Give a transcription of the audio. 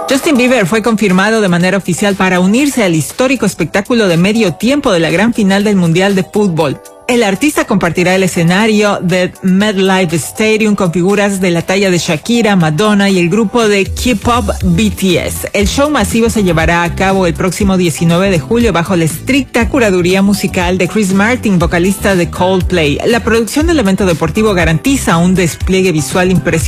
Justin Bieber fue confirmado de manera oficial para unirse al histórico espectáculo de medio tiempo de la gran final del Mundial de Fútbol. El artista compartirá el escenario de MetLife Stadium con figuras de la talla de Shakira, Madonna y el grupo de K-pop BTS. El show masivo se llevará a cabo el próximo 19 de julio bajo la estricta curaduría musical de Chris Martin, vocalista de Coldplay. La producción del evento deportivo garantiza un despliegue visual impresionante